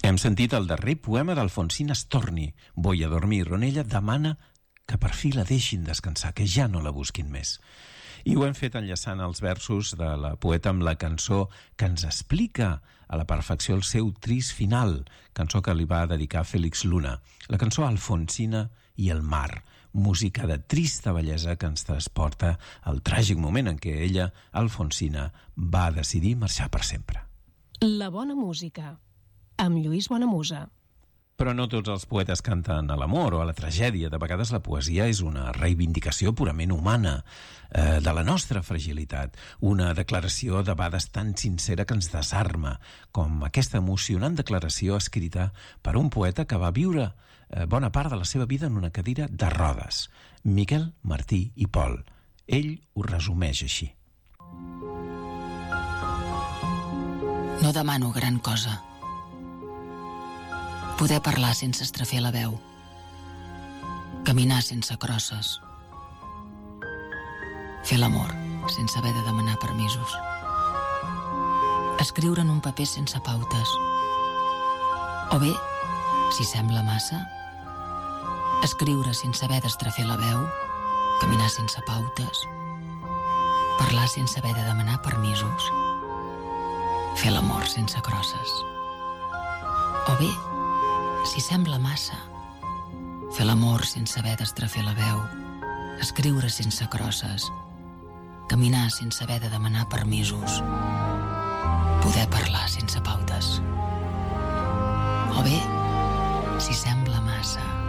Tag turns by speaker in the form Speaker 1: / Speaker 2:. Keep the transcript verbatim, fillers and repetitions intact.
Speaker 1: Hem sentit el darrer poema d'Alfonsina Storni, Voy a dormir, on ella demana que per fi la deixin descansar, que ja no la busquin més. I ho hem fet enllaçant els versos de la poeta amb la cançó que ens explica a la perfecció el seu trist final, cançó que li va dedicar Félix Luna, la cançó Alfonsina i el mar, música de trista bellesa que ens transporta al tràgic moment en què ella, Alfonsina, va decidir marxar per sempre.
Speaker 2: La bona música, amb Lluís Bonamusa.
Speaker 1: Però no tots els poetes canten a l'amor o a la tragèdia. De vegades la poesia és una reivindicació purament humana eh, de la nostra fragilitat, una declaració de vegades tan sincera que ens desarma, com aquesta emocionant declaració escrita per un poeta que va viure eh, bona part de la seva vida en una cadira de rodes, Miquel Martí i Pol. Ell ho resumeix així.
Speaker 3: No demano gran cosa. Poder parlar sense estrafer la veu. Caminar sense crosses. Fer l'amor sense haver de demanar permisos. Escriure en un paper sense pautes. O bé, si sembla massa, escriure sense haver d'estrafer la veu, caminar sense pautes, parlar sense haver de demanar permisos, fer l'amor sense crosses. O bé, si sembla massa, fer l'amor sense haver d'estrafer la veu, escriure sense crosses, caminar sense haver de demanar permisos, poder parlar sense pautes. O bé, si sembla massa,